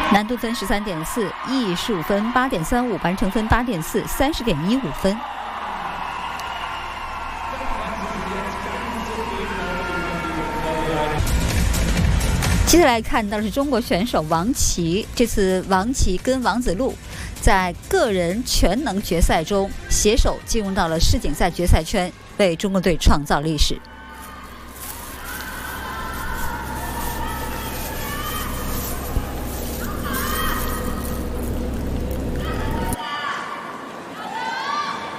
难度分13.4，艺术分8.35，完成分8.4，30.15分。接下来看到的是中国选手王琦，这次王琦跟王子路在个人全能决赛中携手进入到了世锦赛决赛圈，为中国队创造历史。